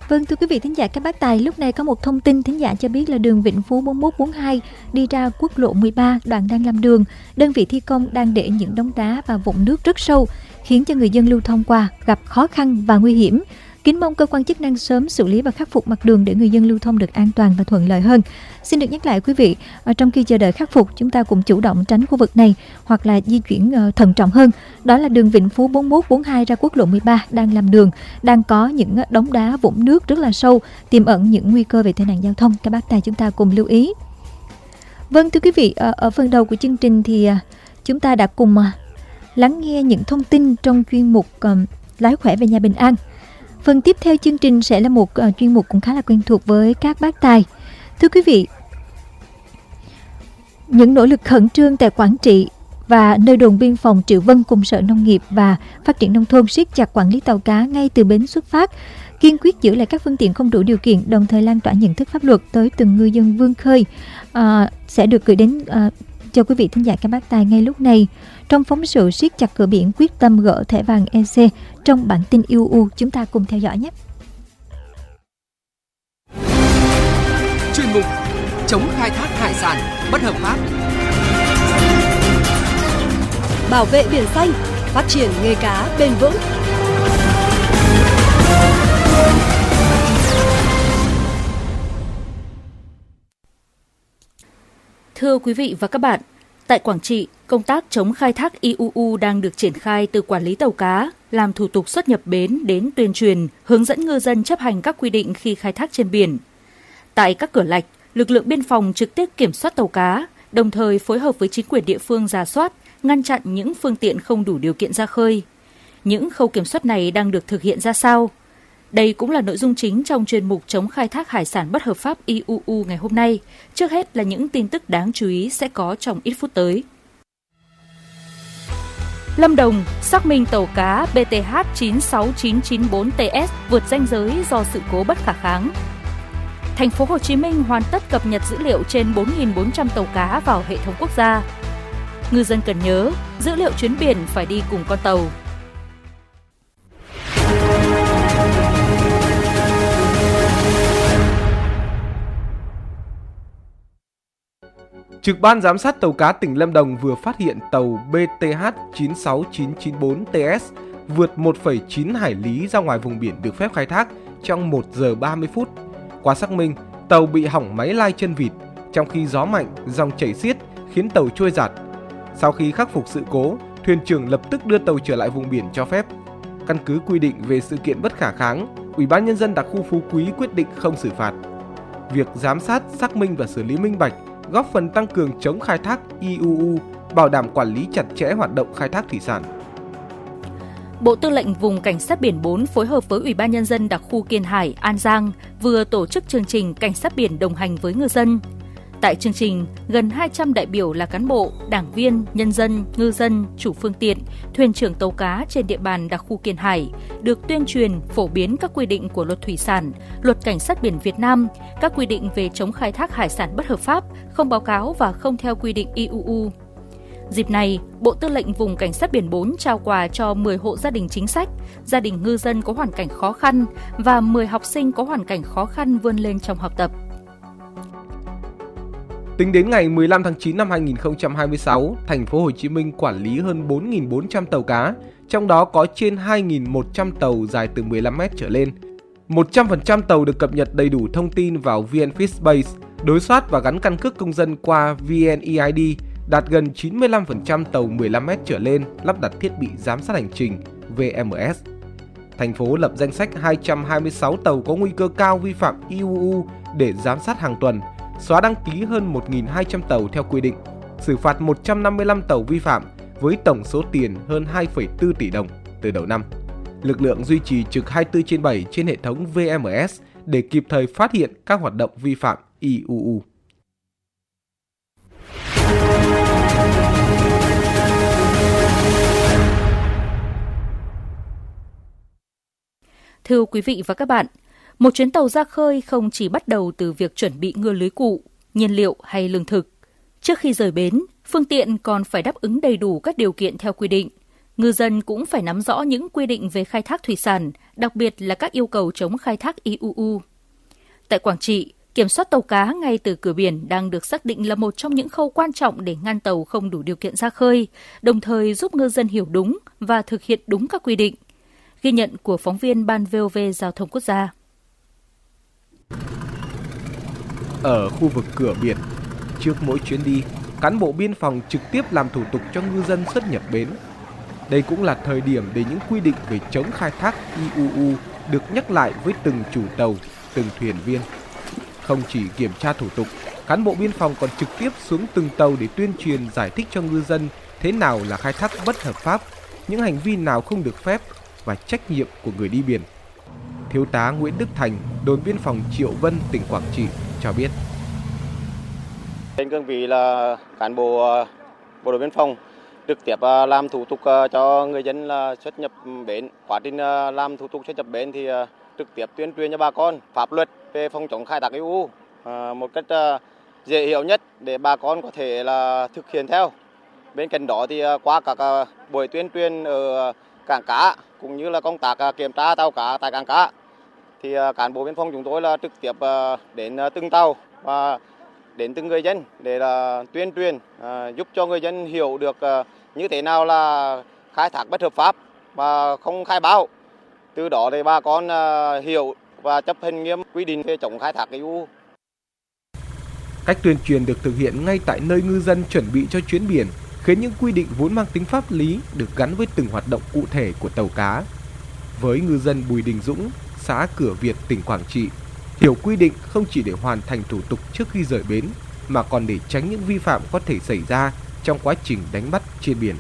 Vâng, thưa quý vị thính giả các bác tài, lúc này có một thông tin thính giả cho biết là đường Vĩnh Phú 4142 đi ra quốc lộ 13 đoạn đang làm đường. Đơn vị thi công đang để những đống đá và vũng nước rất sâu, khiến cho người dân lưu thông qua gặp khó khăn và nguy hiểm. Kính mong cơ quan chức năng sớm xử lý và khắc phục mặt đường để người dân lưu thông được an toàn và thuận lợi hơn. Xin được nhắc lại quý vị, trong khi chờ đợi khắc phục, chúng ta cũng chủ động tránh khu vực này hoặc là di chuyển thận trọng hơn. Đó là đường Vĩnh Phú 4142 ra quốc lộ 13 đang làm đường, đang có những đống đá vũng nước rất là sâu, tiềm ẩn những nguy cơ về tai nạn giao thông. Các bác tài chúng ta cùng lưu ý. Vâng, thưa quý vị, ở phần đầu của chương trình thì chúng ta đã cùng lắng nghe những thông tin trong chuyên mục Lái khỏe về nhà bình an. Phần tiếp theo chương trình sẽ là một chuyên mục cũng khá là quen thuộc với các bác tài. Thưa quý vị, những nỗ lực khẩn trương tại Quảng Trị và nơi đồn biên phòng Triệu Vân cùng Sở Nông nghiệp và Phát triển Nông thôn siết chặt quản lý tàu cá ngay từ bến xuất phát, kiên quyết giữ lại các phương tiện không đủ điều kiện, đồng thời lan tỏa nhận thức pháp luật tới từng ngư dân vươn khơi sẽ được gửi đến cho quý vị thính giả các bác tài ngay lúc này. Trong phóng sự siết chặt cửa biển quyết tâm gỡ thẻ vàng EC trong bản tin UU, chúng ta cùng theo dõi nhé. Chuyên mục chống khai thác hải sản bất hợp pháp, bảo vệ biển xanh, phát triển nghề cá bền vững. Thưa quý vị và các bạn, tại Quảng Trị, công tác chống khai thác IUU đang được triển khai từ quản lý tàu cá, làm thủ tục xuất nhập bến đến tuyên truyền, hướng dẫn ngư dân chấp hành các quy định khi khai thác trên biển. Tại các cửa lạch, lực lượng biên phòng trực tiếp kiểm soát tàu cá, đồng thời phối hợp với chính quyền địa phương rà soát, ngăn chặn những phương tiện không đủ điều kiện ra khơi. Những khâu kiểm soát này đang được thực hiện ra sao? Đây cũng là nội dung chính trong chuyên mục chống khai thác hải sản bất hợp pháp IUU ngày hôm nay. Trước hết là những tin tức đáng chú ý sẽ có trong ít phút tới. Lâm Đồng xác minh tàu cá BTH 96994TS vượt ranh giới do sự cố bất khả kháng. Thành phố Hồ Chí Minh hoàn tất cập nhật dữ liệu trên 4.400 tàu cá vào hệ thống quốc gia. Ngư dân cần nhớ, dữ liệu chuyến biển phải đi cùng con tàu. Trực ban giám sát tàu cá tỉnh Lâm Đồng vừa phát hiện tàu BTH 96994TS vượt 1,9 hải lý ra ngoài vùng biển được phép khai thác trong 1 giờ 30 phút. Qua xác minh, tàu bị hỏng máy lai chân vịt, trong khi gió mạnh, dòng chảy xiết khiến tàu trôi giạt. Sau khi khắc phục sự cố, thuyền trưởng lập tức đưa tàu trở lại vùng biển cho phép. Căn cứ quy định về sự kiện bất khả kháng, Ủy ban Nhân dân đặc khu Phú Quý quyết định không xử phạt. Việc giám sát, xác minh và xử lý minh bạch góp phần tăng cường chống khai thác IUU, bảo đảm quản lý chặt chẽ hoạt động khai thác thủy sản. Bộ Tư lệnh Vùng Cảnh sát biển 4 phối hợp với Ủy ban Nhân dân đặc khu Kiên Hải, An Giang vừa tổ chức chương trình Cảnh sát biển đồng hành với ngư dân. Tại chương trình, gần 200 đại biểu là cán bộ, đảng viên, nhân dân, ngư dân, chủ phương tiện, thuyền trưởng tàu cá trên địa bàn đặc khu Kiên Hải được tuyên truyền, phổ biến các quy định của Luật Thủy sản, Luật Cảnh sát biển Việt Nam, các quy định về chống khai thác hải sản bất hợp pháp, không báo cáo và không theo quy định IUU. Dịp này, Bộ Tư lệnh Vùng Cảnh sát biển 4 trao quà cho 10 hộ gia đình chính sách, gia đình ngư dân có hoàn cảnh khó khăn và 10 học sinh có hoàn cảnh khó khăn vươn lên trong học tập. Tính đến ngày 15 tháng 9 năm 2026, thành phố Hồ Chí Minh quản lý hơn 4.400 tàu cá, trong đó có trên 2.100 tàu dài từ 15 m trở lên. 100% tàu được cập nhật đầy đủ thông tin vào VNFishBase, đối soát và gắn căn cước công dân qua VNeID, đạt gần 95% tàu 15 m trở lên lắp đặt thiết bị giám sát hành trình VMS. Thành phố lập danh sách 226 tàu có nguy cơ cao vi phạm IUU để giám sát hàng tuần, xóa đăng ký hơn 1.200 tàu theo quy định, xử phạt 155 tàu vi phạm với tổng số tiền hơn 2,4 tỷ đồng từ đầu năm. Lực lượng duy trì trực 24/7 trên hệ thống VMS để kịp thời phát hiện các hoạt động vi phạm IUU. Thưa quý vị và các bạn, một chuyến tàu ra khơi không chỉ bắt đầu từ việc chuẩn bị ngư lưới cụ, nhiên liệu hay lương thực. Trước khi rời bến, phương tiện còn phải đáp ứng đầy đủ các điều kiện theo quy định. Ngư dân cũng phải nắm rõ những quy định về khai thác thủy sản, đặc biệt là các yêu cầu chống khai thác IUU. Tại Quảng Trị, kiểm soát tàu cá ngay từ cửa biển đang được xác định là một trong những khâu quan trọng để ngăn tàu không đủ điều kiện ra khơi, đồng thời giúp ngư dân hiểu đúng và thực hiện đúng các quy định. Ghi nhận của phóng viên Ban VOV Giao thông Quốc gia. Ở khu vực cửa biển, trước mỗi chuyến đi, cán bộ biên phòng trực tiếp làm thủ tục cho ngư dân xuất nhập bến. Đây cũng là thời điểm để những quy định về chống khai thác IUU được nhắc lại với từng chủ tàu, từng thuyền viên. Không chỉ kiểm tra thủ tục, cán bộ biên phòng còn trực tiếp xuống từng tàu để tuyên truyền giải thích cho ngư dân thế nào là khai thác bất hợp pháp, những hành vi nào không được phép và trách nhiệm của người đi biển. Thiếu tá Nguyễn Đức Thành, đồn biên phòng Triệu Vân, tỉnh Quảng Trị cho biết. Trên cương vị là cán bộ bộ đội biên phòng trực tiếp làm thủ tục cho người dân là xuất nhập bến. Quá trình làm thủ tục xuất nhập bến thì trực tiếp tuyên truyền cho bà con pháp luật về phòng chống khai thác IUU một cách dễ hiểu nhất để bà con có thể là thực hiện theo. Bên cạnh đó thì qua các buổi tuyên truyền ở cảng cá cũng như là công tác kiểm tra tàu cá tại cảng cá thì cán bộ biên phòng chúng tôi là trực tiếp đến từng tàu và đến từng người dân để là tuyên truyền giúp cho người dân hiểu được như thế nào là khai thác bất hợp pháp và không khai báo. Từ đó để bà con hiểu và chấp hành nghiêm quy định về chống khai thác IUU. Cách tuyên truyền được thực hiện ngay tại nơi ngư dân chuẩn bị cho chuyến biển, khiến những quy định vốn mang tính pháp lý được gắn với từng hoạt động cụ thể của tàu cá. Với ngư dân Bùi Đình Dũng, xã Cửa Việt, tỉnh Quảng Trị, hiểu quy định không chỉ để hoàn thành thủ tục trước khi rời bến, mà còn để tránh những vi phạm có thể xảy ra trong quá trình đánh bắt trên biển.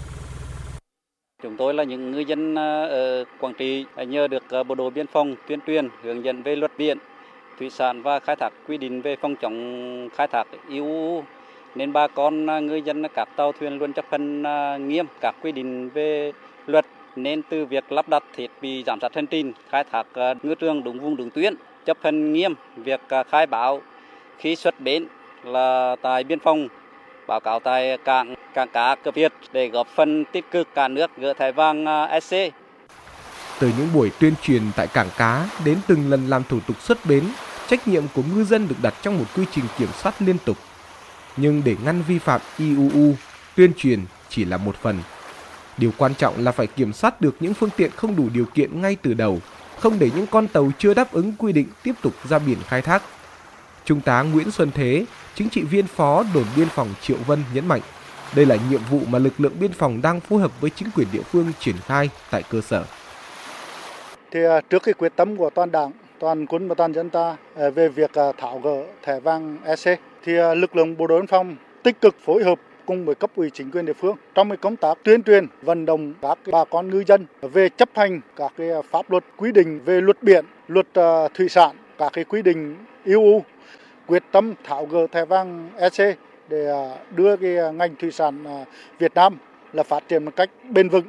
Chúng tôi là những ngư dân ở Quảng Trị nhờ được bộ đội biên phòng tuyên truyền hướng dẫn về luật biển, thủy sản và khai thác quy định về phòng chống khai thác IUU, nên bà con ngư dân các tàu thuyền luôn chấp hành nghiêm các quy định về luật, nên từ việc lắp đặt thiết bị giám sát hành trình, khai thác ngư trường đúng vùng đúng tuyến, chấp hành nghiêm việc khai báo khi xuất bến là tại biên phòng, báo cáo tại cảng cá Cửa Việt để góp phần tích cực cả nước gỡ thẻ vàng SC. Từ những buổi tuyên truyền tại cảng cá đến từng lần làm thủ tục xuất bến, trách nhiệm của ngư dân được đặt trong một quy trình kiểm soát liên tục. Nhưng để ngăn vi phạm IUU, tuyên truyền chỉ là một phần. Điều quan trọng là phải kiểm soát được những phương tiện không đủ điều kiện ngay từ đầu, không để những con tàu chưa đáp ứng quy định tiếp tục ra biển khai thác. Trung tá Nguyễn Xuân Thế, chính trị viên phó đồn biên phòng Triệu Vân nhấn mạnh, đây là nhiệm vụ mà lực lượng biên phòng đang phối hợp với chính quyền địa phương triển khai tại cơ sở. Thì trước cái quyết tâm của toàn Đảng, toàn quân và toàn dân ta về việc tháo gỡ thẻ vàng EC, thì lực lượng bộ đội biên phòng tích cực phối hợp cùng với cấp ủy chính quyền địa phương trong cái công tác tuyên truyền, vận động các bà con ngư dân về chấp hành các cái pháp luật, quy định về luật biển, luật thủy sản, các cái quy định IUU, quyết tâm tháo gỡ thẻ vàng EC để đưa cái ngành thủy sản Việt Nam là phát triển một cách bền vững.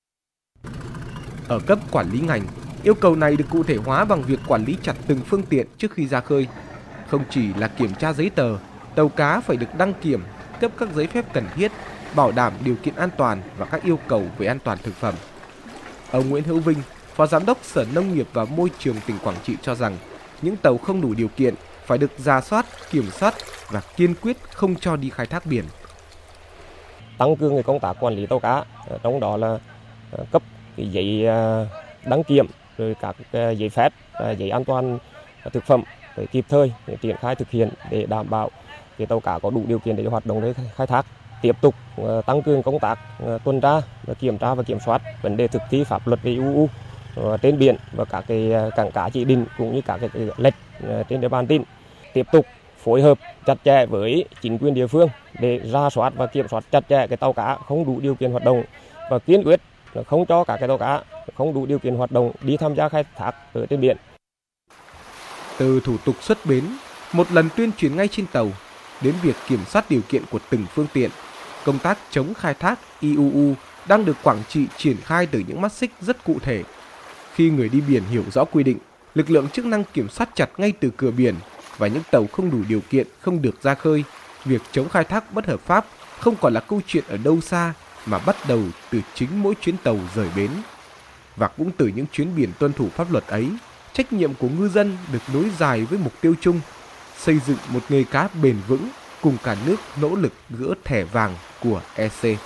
Ở cấp quản lý ngành, yêu cầu này được cụ thể hóa bằng việc quản lý chặt từng phương tiện trước khi ra khơi. Không chỉ là kiểm tra giấy tờ, tàu cá phải được đăng kiểm, cấp các giấy phép cần thiết, bảo đảm điều kiện an toàn và các yêu cầu về an toàn thực phẩm. Ông Nguyễn Hữu Vinh, Phó Giám đốc Sở Nông nghiệp và Môi trường tỉnh Quảng Trị cho rằng, những tàu không đủ điều kiện phải được rà soát, kiểm soát và kiên quyết không cho đi khai thác biển. Tăng cường công tác quản lý tàu cá, trong đó là cấp cái giấy đăng kiểm, rồi các giấy phép, giấy an toàn thực phẩm để kịp thời để triển khai thực hiện để đảm bảo cái tàu cá có đủ điều kiện để hoạt động để khai thác. Tiếp tục tăng cường công tác tuần tra, kiểm tra và kiểm soát vấn đề thực thi pháp luật về IUU trên biển và các cái cảng cá chỉ định cũng như các cái lệch trên địa bàn tỉnh. Tiếp tục phối hợp chặt chẽ với chính quyền địa phương để rà soát và kiểm soát chặt chẽ cái tàu cá không đủ điều kiện hoạt động và kiên quyết không cho các cái tàu cá không đủ điều kiện hoạt động đi tham gia khai thác ở trên biển. Từ thủ tục xuất bến, một lần tuyên truyền ngay trên tàu, đến việc kiểm soát điều kiện của từng phương tiện, công tác chống khai thác IUU đang được Quảng Trị triển khai từ những mắt xích rất cụ thể. Khi người đi biển hiểu rõ quy định, lực lượng chức năng kiểm soát chặt ngay từ cửa biển và những tàu không đủ điều kiện không được ra khơi. Việc chống khai thác bất hợp pháp không còn là câu chuyện ở đâu xa mà bắt đầu từ chính mỗi chuyến tàu rời bến. Và cũng từ những chuyến biển tuân thủ pháp luật ấy, trách nhiệm của ngư dân được nối dài với mục tiêu chung, xây dựng một nghề cá bền vững cùng cả nước nỗ lực gỡ thẻ vàng của EC.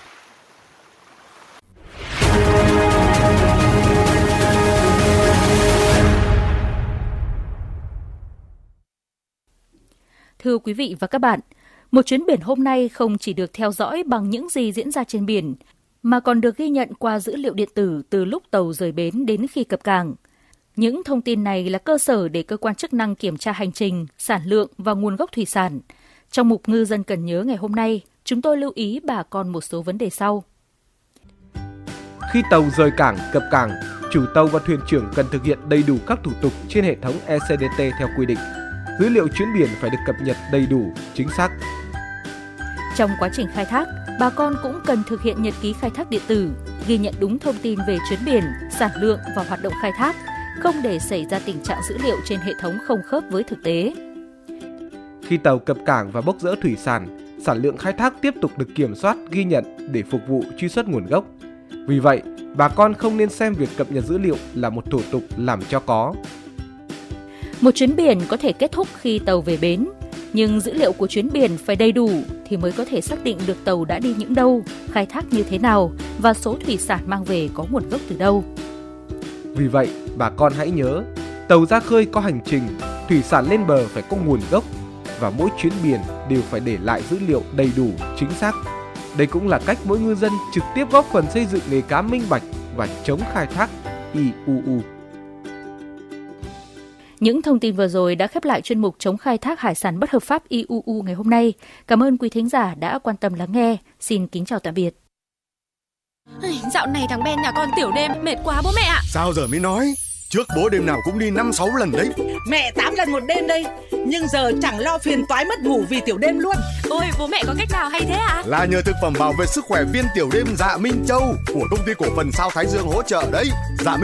Thưa quý vị và các bạn, một chuyến biển hôm nay không chỉ được theo dõi bằng những gì diễn ra trên biển, mà còn được ghi nhận qua dữ liệu điện tử từ lúc tàu rời bến đến khi cập cảng. Những thông tin này là cơ sở để cơ quan chức năng kiểm tra hành trình, sản lượng và nguồn gốc thủy sản. Trong mục Ngư dân cần nhớ ngày hôm nay, chúng tôi lưu ý bà con một số vấn đề sau. Khi tàu rời cảng, cập cảng, chủ tàu và thuyền trưởng cần thực hiện đầy đủ các thủ tục trên hệ thống ECDT theo quy định. Dữ liệu chuyến biển phải được cập nhật đầy đủ, chính xác. Trong quá trình khai thác, bà con cũng cần thực hiện nhật ký khai thác điện tử, ghi nhận đúng thông tin về chuyến biển, sản lượng và hoạt động khai thác, không để xảy ra tình trạng dữ liệu trên hệ thống không khớp với thực tế. Khi tàu cập cảng và bốc rỡ thủy sản, sản lượng khai thác tiếp tục được kiểm soát, ghi nhận để phục vụ truy xuất nguồn gốc. Vì vậy, bà con không nên xem việc cập nhật dữ liệu là một thủ tục làm cho có. Một chuyến biển có thể kết thúc khi tàu về bến, nhưng dữ liệu của chuyến biển phải đầy đủ thì mới có thể xác định được tàu đã đi những đâu, khai thác như thế nào và số thủy sản mang về có nguồn gốc từ đâu. Vì vậy, bà con hãy nhớ, tàu ra khơi có hành trình, thủy sản lên bờ phải có nguồn gốc và mỗi chuyến biển đều phải để lại dữ liệu đầy đủ, chính xác. Đây cũng là cách mỗi ngư dân trực tiếp góp phần xây dựng nghề cá minh bạch và chống khai thác IUU. Những thông tin vừa rồi đã khép lại chuyên mục chống khai thác hải sản bất hợp pháp IUU ngày hôm nay. Cảm ơn quý thính giả đã quan tâm lắng nghe. Xin kính chào tạm biệt. Dạo này thằng Ben nhà con tiểu đêm mệt quá bố mẹ ạ. Sao giờ mới nói? Trước bố đêm nào cũng đi 5-6 lần đấy. Mẹ 8 lần một đêm đây. Nhưng giờ chẳng lo phiền toái mất ngủ vì tiểu đêm luôn. Ôi bố mẹ có cách nào hay thế ạ? Là nhờ thực phẩm bảo vệ sức khỏe viên tiểu đêm Dạ Minh Châu của công ty cổ phần Sao Thái Dương hỗ trợ đấy. Dạ Minh